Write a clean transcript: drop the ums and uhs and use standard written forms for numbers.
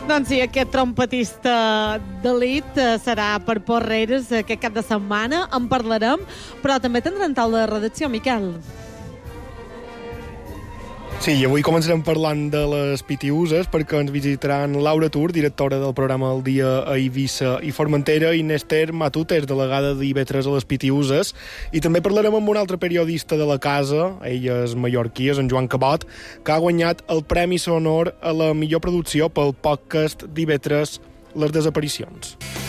Doncs sí, aquest trompetista d'elit serà per Porreres aquest cap de setmana. En parlarem, però també tindrem taula de redacció, Miquel. Sí, i avui començarem parlant de les Pitiuses perquè ens visitaran Laura Tur, directora del programa El Dia a Eivissa i Formentera, i Nester Matutes, delegada d'IV3 a les Pitiuses, i també parlarem amb un altre periodista de la casa, ell és mallorquí, és en Joan Cabot, que ha guanyat el Premi Sonor a la millor producció pel podcast d'IV3 Les Desaparicions.